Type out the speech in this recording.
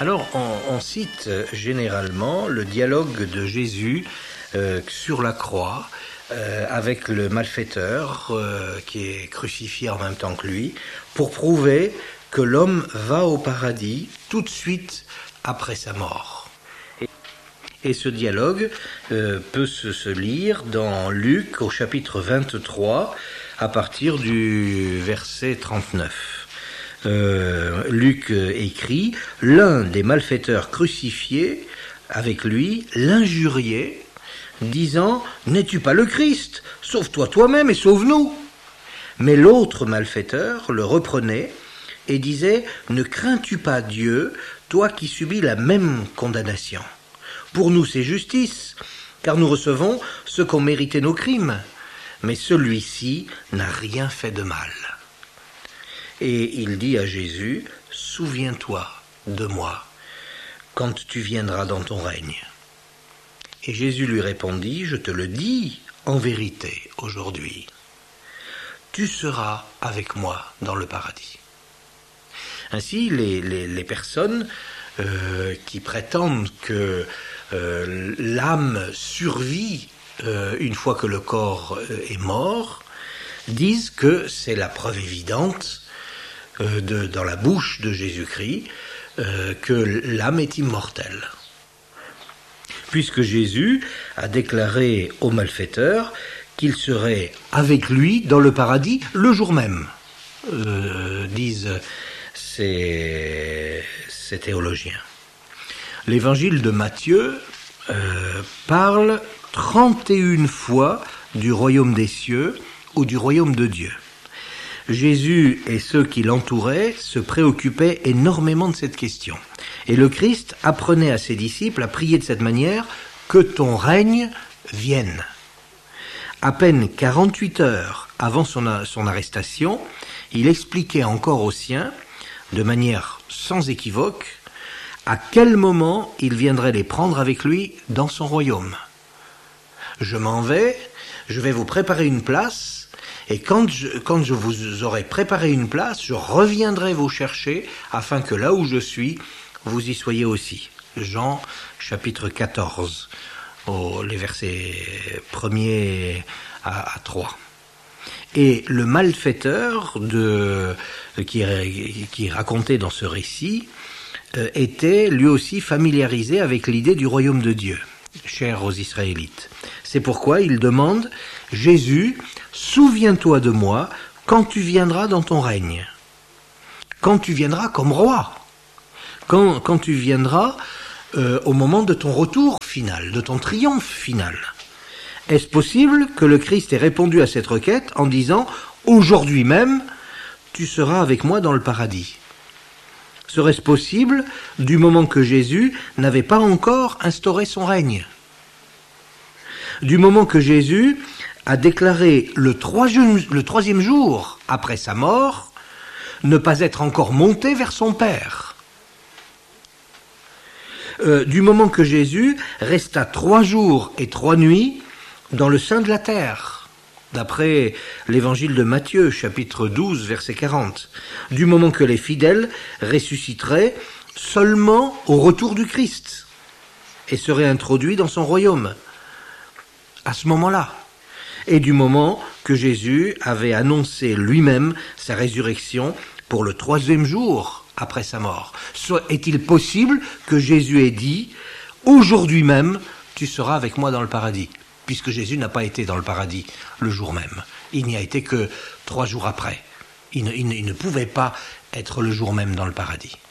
Alors, on cite généralement le dialogue de Jésus sur la croix avec le malfaiteur qui est crucifié en même temps que lui, pour prouver que l'homme va au paradis tout de suite après sa mort. Et ce dialogue peut se lire dans Luc au chapitre 23 à partir du verset 39. Luc écrit « L'un des malfaiteurs crucifiés avec lui l'injuriait, disant « N'es-tu pas le Christ? Sauve-toi toi-même et sauve-nous » Mais l'autre malfaiteur le reprenait et disait « Ne crains-tu pas Dieu, toi qui subis la même condamnation? Pour nous c'est justice, car nous recevons ce qu'ont mérité nos crimes, mais celui-ci n'a rien fait de mal. » Et il dit à Jésus, « Souviens-toi de moi, quand tu viendras dans ton règne. » Et Jésus lui répondit, « Je te le dis en vérité aujourd'hui, tu seras avec moi dans le paradis. » Ainsi, les personnes qui prétendent que l'âme survit une fois que le corps est mort, disent que c'est la preuve évidente dans la bouche de Jésus-Christ que l'âme est immortelle. Puisque Jésus a déclaré au malfaiteur qu'il serait avec lui dans le paradis le jour même, disent ces théologiens. L'évangile de Matthieu parle 31 fois du royaume des cieux ou du royaume de Dieu. Jésus et ceux qui l'entouraient se préoccupaient énormément de cette question. Et le Christ apprenait à ses disciples à prier de cette manière « Que ton règne vienne ». À peine 48 heures avant son arrestation, il expliquait encore aux siens, de manière sans équivoque, à quel moment il viendrait les prendre avec lui dans son royaume. « Je m'en vais, je vais vous préparer une place, et quand je vous aurai préparé une place, je reviendrai vous chercher, afin que là où je suis, vous y soyez aussi. » Jean, chapitre 14, les versets 1er à 3. Et le malfaiteur qui est raconté dans ce récit était lui aussi familiarisé avec l'idée du royaume de Dieu, cher aux Israélites. C'est pourquoi il demande « Jésus, souviens-toi de moi quand tu viendras dans ton règne, quand tu viendras comme roi, quand tu viendras au moment de ton retour final, de ton triomphe final. » Est-ce possible que le Christ ait répondu à cette requête en disant « Aujourd'hui même, tu seras avec moi dans le paradis » ? Serait-ce possible du moment que Jésus n'avait pas encore instauré son règne ? Du moment que Jésus a déclaré le troisième jour après sa mort ne pas être encore monté vers son Père. Du moment que Jésus resta 3 jours et 3 nuits dans le sein de la terre, d'après l'évangile de Matthieu, chapitre 12, verset 40. Du moment que les fidèles ressusciteraient seulement au retour du Christ et seraient introduits dans son royaume, à ce moment-là. Et du moment que Jésus avait annoncé lui-même sa résurrection pour le 3e jour après sa mort. Est-il possible que Jésus ait dit « Aujourd'hui même, tu seras avec moi dans le paradis » puisque Jésus n'a pas été dans le paradis le jour même. Il n'y a été que 3 jours après. Il ne pouvait pas être le jour même dans le paradis.